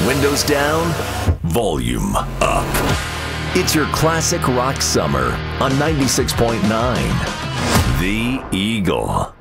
Windows down, volume up. It's your classic rock summer on 96.9 The Eagle.